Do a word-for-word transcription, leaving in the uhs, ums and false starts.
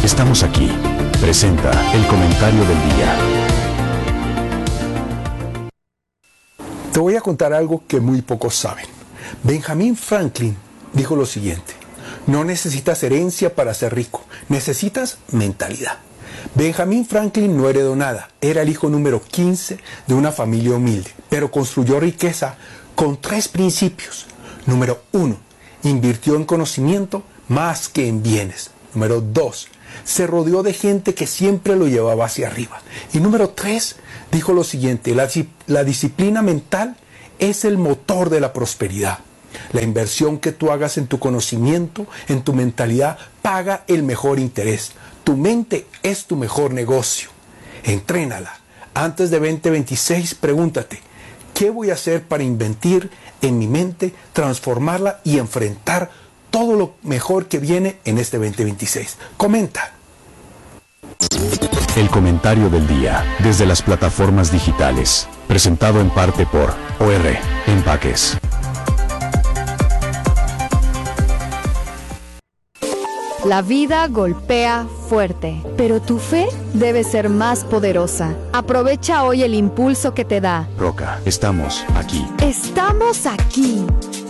estamos aquí. Presenta el comentario del día. Te voy a contar algo que muy pocos saben. Benjamin Franklin dijo lo siguiente: no necesitas herencia para ser rico, necesitas mentalidad. Benjamin Franklin no heredó nada, era el hijo número quince de una familia humilde, pero construyó riqueza con tres principios. Número uno, invirtió en conocimiento más que en bienes. Número dos, se rodeó de gente que siempre lo llevaba hacia arriba. Y número tres, dijo lo siguiente: la, la disciplina mental es el motor de la prosperidad. La inversión que tú hagas en tu conocimiento, en tu mentalidad, paga el mejor interés. Tu mente es tu mejor negocio. Entrénala. Antes de veinte veintiséis, pregúntate: ¿qué voy a hacer para invertir en mi mente, transformarla y enfrentar todo lo mejor que viene en este veinte veintiséis? Comenta. El comentario del día, desde las plataformas digitales. Presentado en parte por O R Empaques. La vida golpea fuerte, pero tu fe debe ser más poderosa. Aprovecha hoy el impulso que te da. Roca, estamos aquí. Estamos aquí.